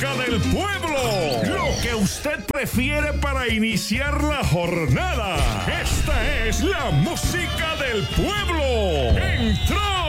del pueblo. Lo que usted prefiere para iniciar la jornada. Esta es la música del pueblo. Entró